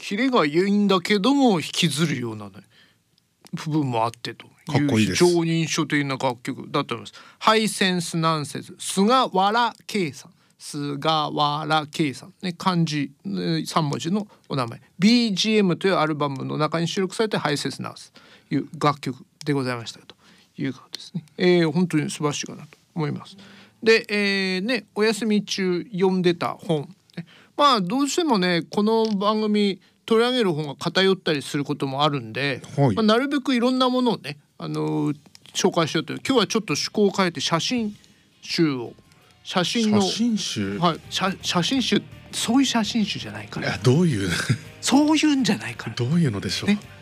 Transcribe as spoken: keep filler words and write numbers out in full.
キレがいいんだけども引きずるような、ね、部分もあってという非常に印象的な楽曲だと思います。ハイセンスナンセンス、菅原圭さん、菅原圭さんね、漢字さん文字のお名前、 ビージーエム というアルバムの中に収録されてハイセンスナンセンスという楽曲でございましたということですね。えー、本当に素晴らしいかなと思います。で、えーね、お休み中読んでた本、ね、まあどうしてもねこの番組取り上げる本が偏ったりすることもあるんで、はい、まあ、なるべくいろんなものをね、あのー、紹介しようという。今日はちょっと趣向を変えて写真集を写真の写真集、 はい、写, 写真集そういう写真集じゃないから。 いやどういうそういうんじゃないから。 どういうのでしょう、ね、